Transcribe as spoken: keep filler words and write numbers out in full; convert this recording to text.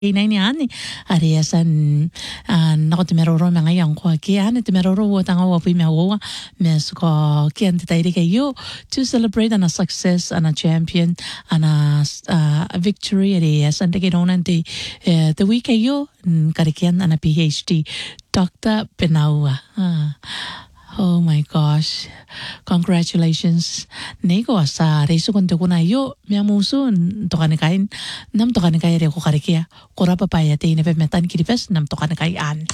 Ina ni ani ari asan nako te meroro me ngai ang kwa ki ane te meroro wo tanga wo pi me wo me sko ki ante tai ke yo to celebrate an a success and a champion and a, uh, a victory ari asan te ke donan te uh, the week yo karikian ana PhD Doctor Penaua. Ah. Oh my gosh. Congratulations. Nego asa resu kon te kuna yo mea musu tokane kain nam tokane kai re ko karikia. Kora papaya te ine pe metan kiripes nam tokane kai an.